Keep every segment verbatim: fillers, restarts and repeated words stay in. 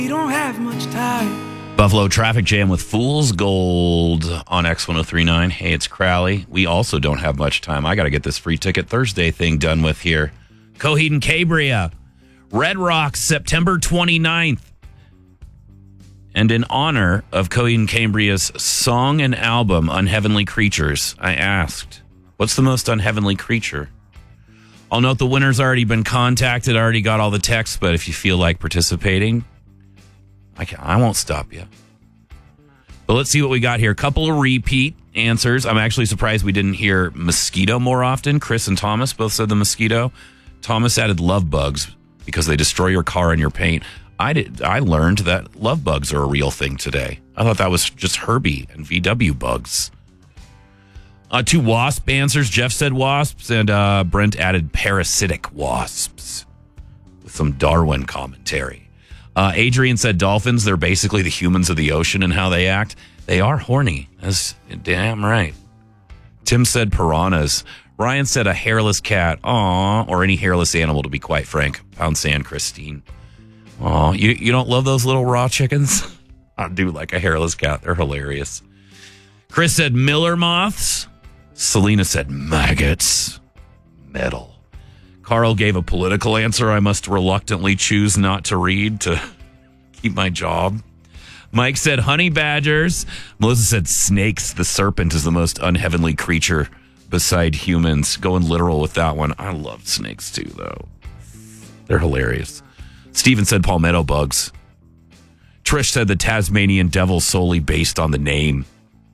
We don't have much time. Buffalo traffic jam with Fool's Gold on X ten thirty-nine. Hey, it's Crowley. We also don't have much time. I got to get this free ticket Thursday thing done with here. Coheed and Cambria, Red Rocks, September twenty-ninth. And in honor of Coheed and Cambria's song and album, Unheavenly Creatures, I asked, what's the most unheavenly creature? I'll note the winner's already been contacted. I already got all the texts, but if you feel like participating, I, can, I won't stop you. But let's see what we got here. A couple of repeat answers. I'm actually surprised we didn't hear mosquito more often. Chris and Thomas both said the mosquito. Thomas added love bugs because they destroy your car and your paint. I did. I learned that love bugs are a real thing today. I thought that was just Herbie and V W bugs. Uh, two wasp answers. Jeff said wasps, and uh, Brent added parasitic wasps with some Darwin commentary. Uh, Adrian said dolphins. They're basically the humans of the ocean and how they act. They are horny. That's damn right. Tim said piranhas. Ryan said a hairless cat. Aw, or any hairless animal, to be quite frank. Pound sand, Christine. Aw, you, you don't love those little raw chickens? I do like a hairless cat. They're hilarious. Chris said Miller moths. Selena said maggots. Metal. Carl gave a political answer I must reluctantly choose not to read to keep my job. Mike said honey badgers. Melissa said snakes. The serpent is the most unheavenly creature beside humans. Going literal with that one. I love snakes too, though. They're hilarious. Steven said palmetto bugs. Trish said the Tasmanian devil solely based on the name.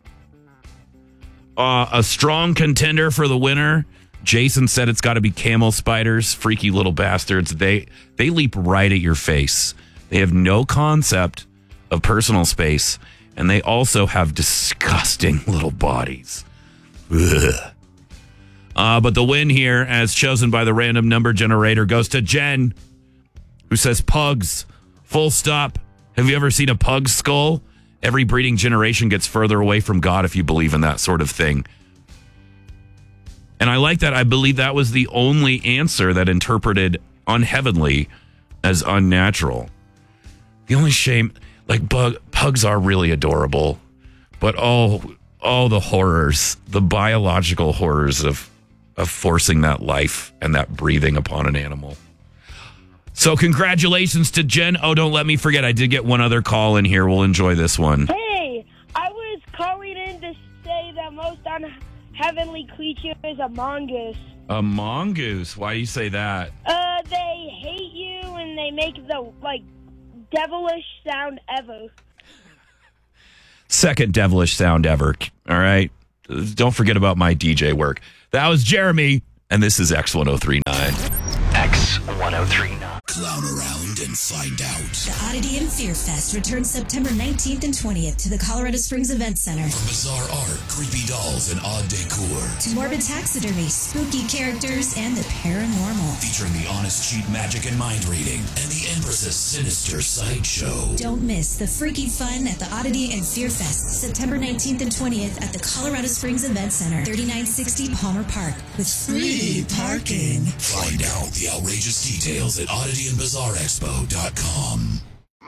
Uh, a strong contender for the winner. Jason said it's got to be camel spiders, freaky little bastards. They they leap right at your face. They have no concept of personal space, and they also have disgusting little bodies. Ugh. Uh, but the win here, as chosen by the random number generator, goes to Jen, who says pugs. Full stop. Have you ever seen a pug skull? Every breeding generation gets further away from God if you believe in that sort of thing. And I like that. I believe that was the only answer that interpreted unheavenly as unnatural. The only shame, like bug, pugs are really adorable, but all all the horrors, the biological horrors of of forcing that life and that breathing upon an animal. So congratulations to Jen. Oh, don't let me forget. I did get one other call in here. We'll enjoy this one. Hey, I was calling in to say the most unheavenly creature is a mongoose. A mongoose? Why do you say that? Uh, they hate you and they make the, like, devilish sound ever. Second devilish sound ever. All right? Don't forget about my D J work. That was Jeremy, and this is X ten thirty-nine. X ten thirty-nine. Clown around and find out. The Oddity and Fear Fest returns September nineteenth and twentieth to the Colorado Springs Event Center. From bizarre art, creepy dolls, and odd decor, to morbid taxidermy, spooky characters, and the paranormal. Featuring the honest cheat magic and mind reading, and the Empress's sinister sideshow. Don't miss the freaky fun at the Oddity and Fear Fest, September nineteenth and twentieth at the Colorado Springs Event Center, thirty-nine sixty Palmer Park, with free parking. Find out the outrageous details at oddity and bizarre expo dot com.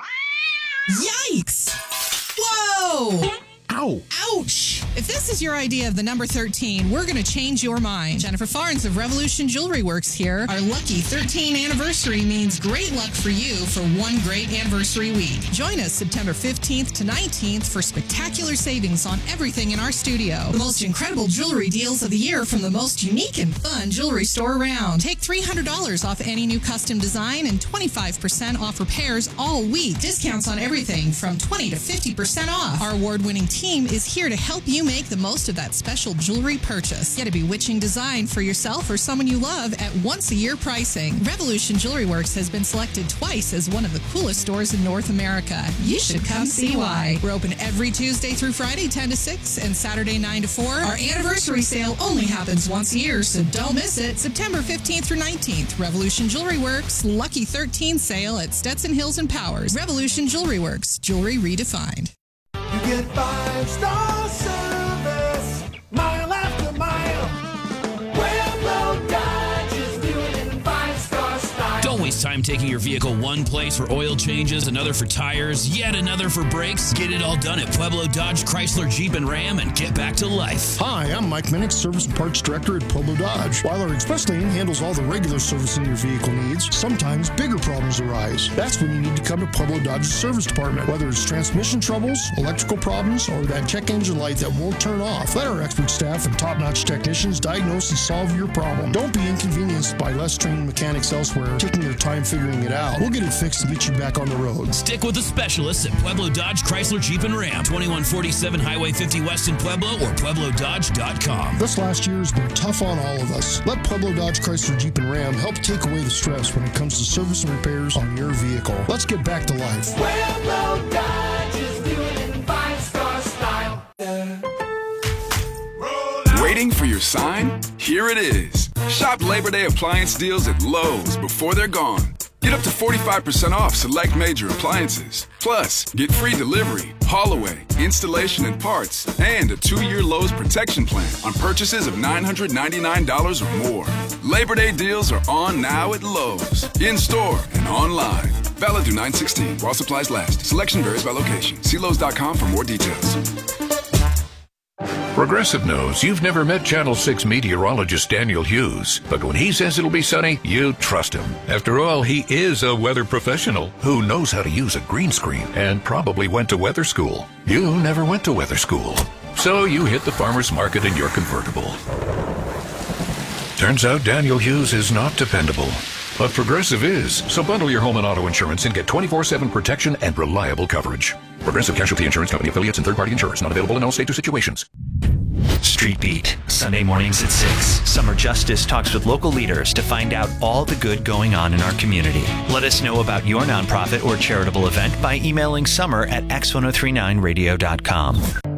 Yikes! Whoa! Ow! Ouch! If this is your idea of the number thirteen, we're going to change your mind. Jennifer Farnes of Revolution Jewelry Works here. Our lucky thirteen anniversary means great luck for you for one great anniversary week. Join us September fifteenth to nineteenth for spectacular savings on everything in our studio. The most incredible jewelry deals of the year from the most unique and fun jewelry store around. Take three hundred dollars off any new custom design and twenty-five percent off repairs all week. Discounts on everything from twenty to fifty percent off. Our award-winning team is here to help you make the most of that special jewelry purchase. Get a bewitching design for yourself or someone you love at once-a-year pricing. Revolution Jewelry Works has been selected twice as one of the coolest stores in North America. You should come see why. We're open every Tuesday through Friday, ten to six, and Saturday, nine to four. Our anniversary sale only happens once a year, so don't miss it. September fifteenth through nineteenth, Revolution Jewelry Works, Lucky thirteen sale at Stetson Hills and Powers. Revolution Jewelry Works, jewelry redefined. You get five-star service, mile after mile. Pueblo Dodge is doing it in five-star style. Don't waste time time taking your vehicle one place for oil changes, another for tires, yet another for brakes? Get it all done at Pueblo Dodge, Chrysler, Jeep, and Ram and get back to life. Hi, I'm Mike Minnick, Service and Parts Director at Pueblo Dodge. While our express lane handles all the regular servicing your vehicle needs, sometimes bigger problems arise. That's when you need to come to Pueblo Dodge's service department. Whether it's transmission troubles, electrical problems, or that check engine light that won't turn off, let our expert staff and top-notch technicians diagnose and solve your problem. Don't be inconvenienced by less trained mechanics elsewhere taking their time figuring it out. We'll get it fixed and get you back on the road. Stick with the specialists at Pueblo Dodge, Chrysler, Jeep, and Ram. twenty-one forty-seven Highway fifty West in Pueblo or Pueblo Dodge dot com. This last year has been tough on all of us. Let Pueblo Dodge, Chrysler, Jeep, and Ram help take away the stress when it comes to service and repairs on your vehicle. Let's get back to life. Pueblo Dodge is doing it in five-star style. Waiting for your sign? Here it is. Shop Labor Day appliance deals at Lowe's before they're gone. Get up to forty-five percent off select major appliances. Plus, get free delivery, haul away, installation and parts, and a two-year Lowe's protection plan on purchases of nine hundred ninety-nine dollars or more. Labor Day deals are on now at Lowe's, in-store and online. Valid through nine sixteen while supplies last. Selection varies by location. See Lowe's dot com for more details. Progressive knows you've never met Channel six meteorologist Daniel Hughes, but when he says it'll be sunny, you trust him. After all, he is a weather professional who knows how to use a green screen and probably went to weather school. You never went to weather school, so you hit the farmer's market in your convertible. Turns out Daniel Hughes is not dependable, but Progressive is. So bundle your home and auto insurance and get twenty-four seven protection and reliable coverage. Progressive Casualty Insurance Company affiliates and third-party insurers. Not available in all states or situations. Street Beat, Sunday mornings at six. Summer Justice talks with local leaders to find out all the good going on in our community. Let us know about your nonprofit or charitable event by emailing summer at x ten thirty-nine radio dot com.